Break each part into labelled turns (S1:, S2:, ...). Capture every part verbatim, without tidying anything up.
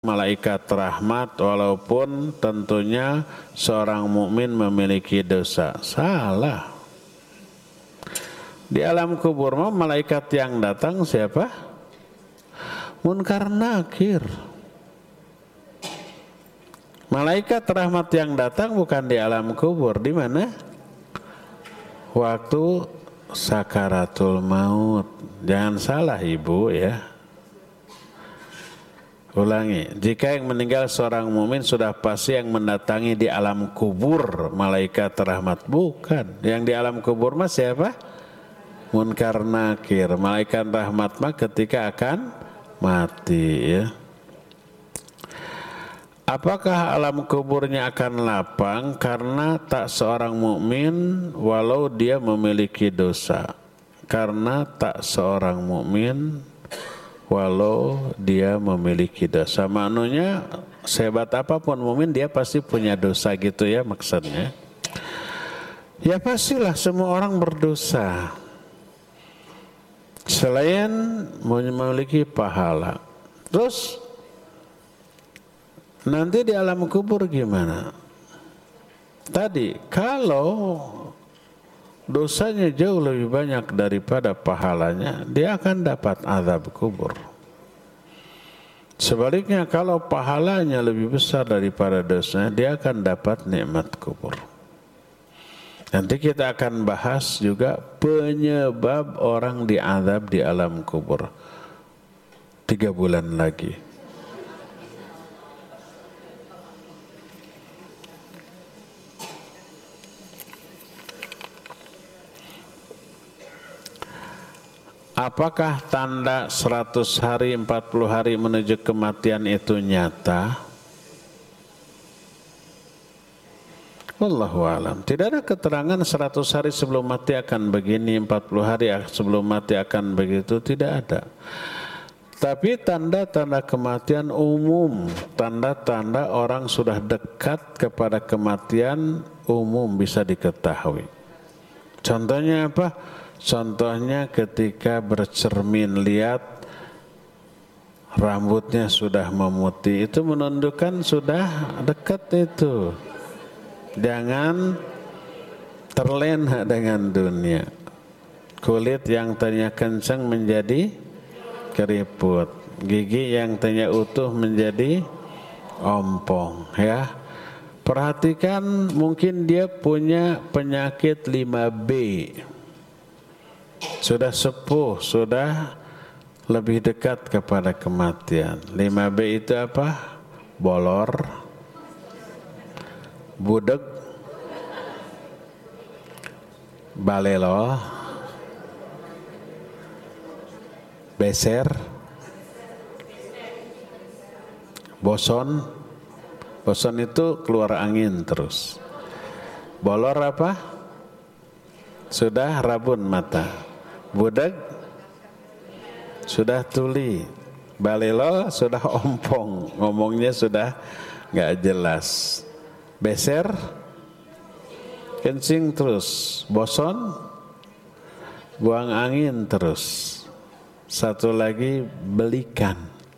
S1: malaikat rahmat walaupun tentunya seorang mukmin memiliki dosa. Salah. Di alam kubur mah malaikat yang datang siapa? Munkar Nakir. Malaikat rahmat yang datang bukan di alam kubur, di mana? Waktu sakaratul maut. Jangan salah ibu ya. Ulangi, jika yang meninggal seorang mukmin sudah pasti yang mendatangi di alam kubur malaikat rahmat, bukan. Yang di alam kubur mah siapa? Munkar Nakir. Malaikat rahmat mah ketika akan mati ya. Apakah alam kuburnya akan lapang? Karena tak seorang mukmin walau dia memiliki dosa. Karena tak seorang mukmin walau dia memiliki dosa. Maknanya sehebat apapun mukmin dia pasti punya dosa gitu ya maksudnya. Ya pastilah semua orang berdosa. Selain memiliki pahala. Terus nanti di alam kubur gimana? Tadi kalau dosanya jauh lebih banyak daripada pahalanya, dia akan dapat azab kubur. Sebaliknya kalau pahalanya lebih besar daripada dosanya, dia akan dapat nikmat kubur. Nanti kita akan bahas juga penyebab orang diazab di alam kubur. Tiga bulan lagi. Apakah tanda seratus hari, empat puluh hari menuju kematian itu nyata? Wallahu a'lam. Tidak ada keterangan seratus hari sebelum mati akan begini, empat puluh hari sebelum mati akan begitu, tidak ada. Tapi tanda-tanda kematian umum, tanda-tanda orang sudah dekat kepada kematian umum bisa diketahui. Contohnya apa? Contohnya ketika bercermin lihat rambutnya sudah memutih, itu menunjukkan sudah dekat itu. Jangan terlena dengan dunia. Kulit yang tadinya kencang menjadi keriput, gigi yang tadinya utuh menjadi ompong ya. Perhatikan mungkin dia punya penyakit lima B. Sudah sepuh, sudah lebih dekat kepada kematian. lima B itu apa? Bolor, budek, balelo, beser, boson. Boson itu keluar angin terus. Bolor apa? Sudah rabun mata. Budak sudah tuli, balelo sudah ompong, ngomongnya sudah nggak jelas. Beser, kencing terus. Boson, buang angin terus. Satu lagi belikan.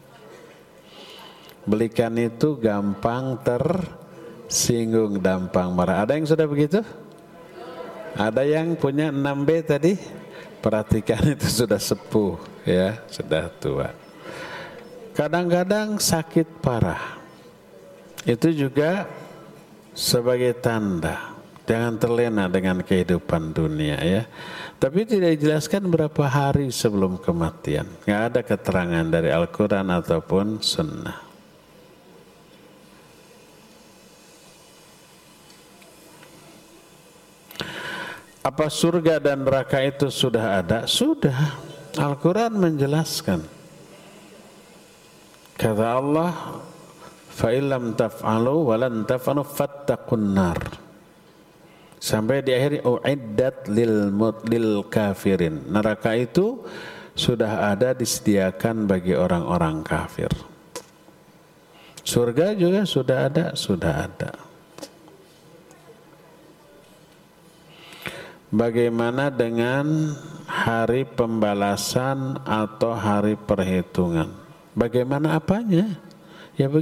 S1: Belikan itu gampang tersinggung, gampang marah. Ada yang sudah begitu? Ada yang punya enam B tadi? Perhatikan itu sudah sepuh ya, sudah tua. Kadang-kadang sakit parah. Itu juga sebagai tanda. Jangan terlena dengan kehidupan dunia ya. Tapi tidak dijelaskan berapa hari sebelum kematian. Nggak ada keterangan dari Al-Quran ataupun Sunnah. Apa surga dan neraka itu sudah ada? Sudah. Al-Quran menjelaskan. Kata Allah, فَإِلَّمْ تَفْعَلُوا وَلَنْ تَفْعَلُوا فَاتَّقُوا النَّارِ. Sampai di akhir uiddat lil lil kafirin. Neraka itu sudah ada disediakan bagi orang-orang kafir. Surga juga sudah ada, sudah ada. Bagaimana dengan hari pembalasan atau hari perhitungan? Bagaimana apanya? Ya